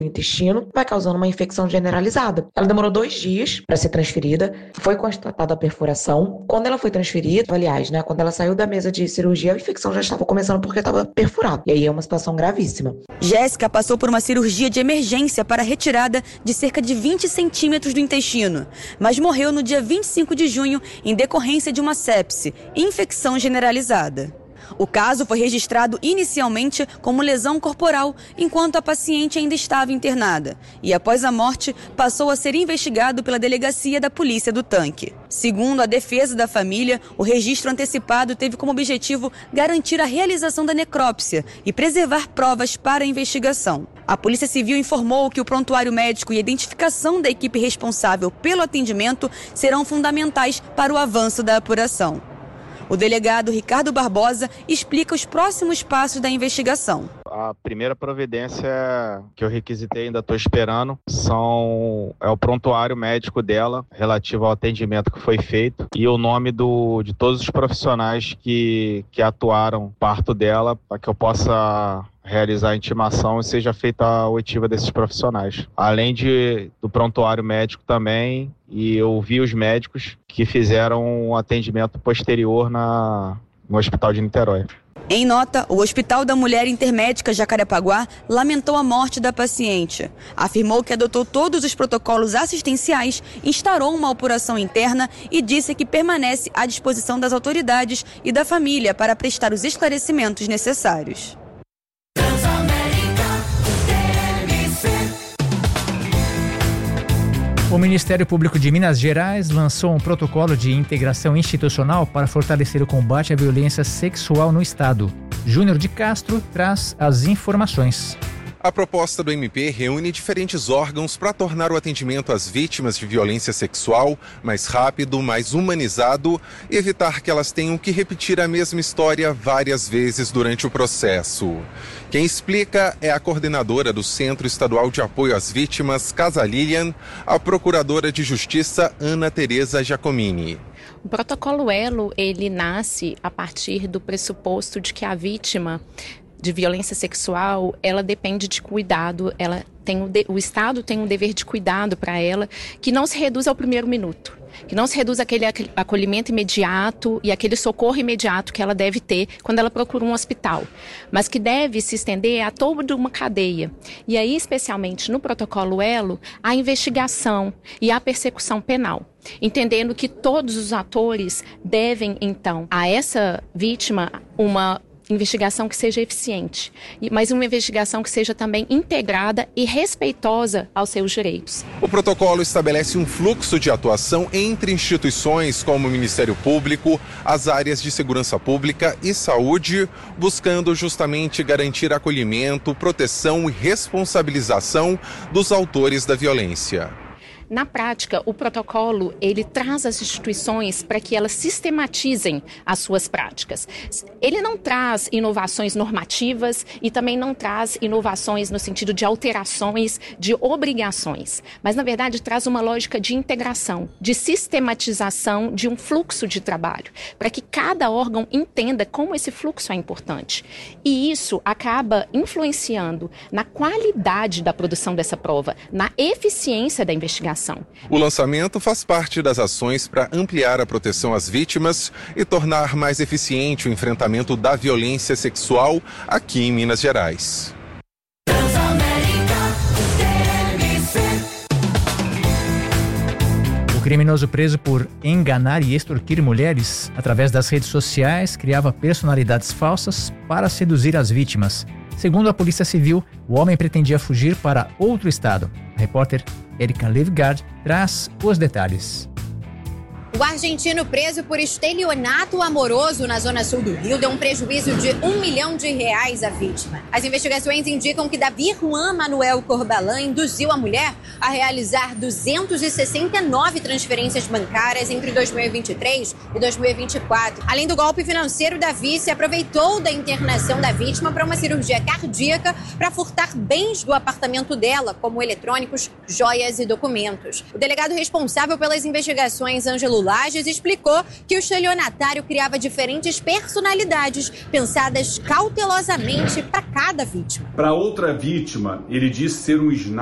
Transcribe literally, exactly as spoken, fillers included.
no intestino, vai causando uma infecção generalizada. Ela demorou dois dias para ser transferida, foi constatada a perfuração. Quando ela foi transferida, aliás, né, quando ela saiu da mesa de cirurgia, a infecção já estava começando porque estava perfurada. E aí é uma situação gravíssima. Jéssica passou por uma cirurgia de emergência para a retirada de cerca de vinte centímetros do intestino, mas morreu no dia vinte e cinco de junho em decorrência de uma sepse, infecção generalizada. O caso foi registrado inicialmente como lesão corporal, enquanto a paciente ainda estava internada. E após a morte, passou a ser investigado pela delegacia da Polícia do Tanque. Segundo a defesa da família, o registro antecipado teve como objetivo garantir a realização da necrópsia e preservar provas para a investigação. A Polícia Civil informou que o prontuário médico e a identificação da equipe responsável pelo atendimento serão fundamentais para o avanço da apuração. O delegado Ricardo Barbosa explica os próximos passos da investigação. A primeira providência que eu requisitei, ainda estou esperando, são, é o prontuário médico dela, relativo ao atendimento que foi feito, e o nome do, de todos os profissionais que, que atuaram parto dela, para que eu possa realizar a intimação e seja feita a oitiva desses profissionais. Além de, do prontuário médico também, e eu vi os médicos que fizeram um atendimento posterior na, no Hospital de Niterói. Em nota, o Hospital da Mulher Intermédica Jacarepaguá lamentou a morte da paciente. Afirmou que adotou todos os protocolos assistenciais, instaurou uma apuração interna e disse que permanece à disposição das autoridades e da família para prestar os esclarecimentos necessários. O Ministério Público de Minas Gerais lançou um protocolo de integração institucional para fortalecer o combate à violência sexual no Estado. Júnior de Castro traz as informações. A proposta do M P reúne diferentes órgãos para tornar o atendimento às vítimas de violência sexual mais rápido, mais humanizado e evitar que elas tenham que repetir a mesma história várias vezes durante o processo. Quem explica é a coordenadora do Centro Estadual de Apoio às Vítimas, Casa Lilian, a procuradora de Justiça, Ana Tereza Giacomini. O protocolo Elo, ele nasce a partir do pressuposto de que a vítima de violência sexual, ela depende de cuidado, ela tem o, de, o Estado tem um dever de cuidado para ela, que não se reduz ao primeiro minuto, que não se reduz àquele acolhimento imediato e aquele socorro imediato que ela deve ter quando ela procura um hospital, mas que deve se estender a toda uma cadeia. E aí, especialmente no protocolo Elo, a investigação e a persecução penal, entendendo que todos os atores devem, então, a essa vítima uma investigação que seja eficiente, mas uma investigação que seja também integrada e respeitosa aos seus direitos. O protocolo estabelece um fluxo de atuação entre instituições como o Ministério Público, as áreas de segurança pública e saúde, buscando justamente garantir acolhimento, proteção e responsabilização dos autores da violência. Na prática, o protocolo, ele traz as instituições para que elas sistematizem as suas práticas. Ele não traz inovações normativas e também não traz inovações no sentido de alterações, de obrigações, mas, na verdade, traz uma lógica de integração, de sistematização de um fluxo de trabalho, para que cada órgão entenda como esse fluxo é importante. E isso acaba influenciando na qualidade da produção dessa prova, na eficiência da investigação. O lançamento faz parte das ações para ampliar a proteção às vítimas e tornar mais eficiente o enfrentamento da violência sexual aqui em Minas Gerais. O criminoso preso por enganar e extorquir mulheres através das redes sociais criava personalidades falsas para seduzir as vítimas. Segundo a Polícia Civil, o homem pretendia fugir para outro estado. A repórter Erika Livgard traz os detalhes. O argentino preso por estelionato amoroso na zona sul do Rio deu um prejuízo de um milhão de reais à vítima. As investigações indicam que Davi Juan Manuel Corbalán induziu a mulher a realizar duzentas e sessenta e nove transferências bancárias entre dois mil e vinte e três e dois mil e vinte e quatro. Além do golpe financeiro, Davi se aproveitou da internação da vítima para uma cirurgia cardíaca para furtar bens do apartamento dela, como eletrônicos, joias e documentos. O delegado responsável pelas investigações, Ângelo Lages, explicou que o estelionatário criava diferentes personalidades pensadas cautelosamente para cada vítima. Para outra vítima, ele disse ser um